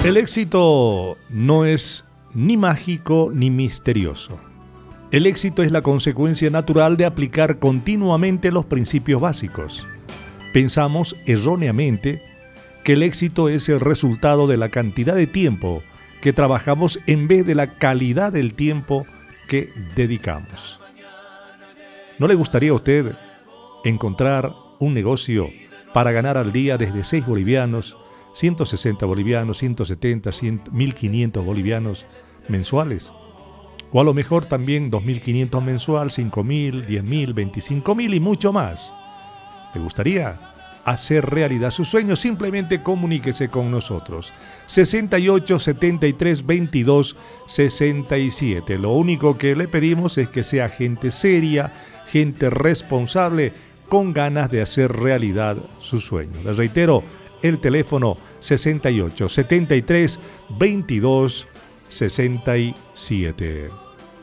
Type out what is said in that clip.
El éxito no es ni mágico ni misterioso. El éxito es la consecuencia natural de aplicar continuamente los principios básicos. Pensamos erróneamente que el éxito es el resultado de la cantidad de tiempo que trabajamos en vez de la calidad del tiempo que dedicamos. ¿No le gustaría a usted encontrar un negocio para ganar al día desde 6 bolivianos, 160 bolivianos, 170, 100, 1.500 bolivianos mensuales? O a lo mejor también 2.500 mensual, 5.000, 10.000, 25.000 y mucho más. ¿Le gustaría hacer realidad sus sueños? Simplemente comuníquese con nosotros. 68 73 22 67. Lo único que le pedimos es que sea gente seria, gente responsable, con ganas de hacer realidad sus sueños. Les reitero, el teléfono 68 73 22 67.